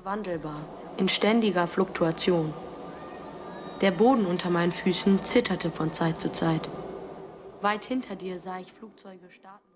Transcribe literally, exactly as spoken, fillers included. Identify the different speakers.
Speaker 1: wandelbar, in ständiger Fluktuation. Der Boden unter meinen Füßen zitterte von Zeit zu Zeit. Weit hinter dir sah ich Flugzeuge starten.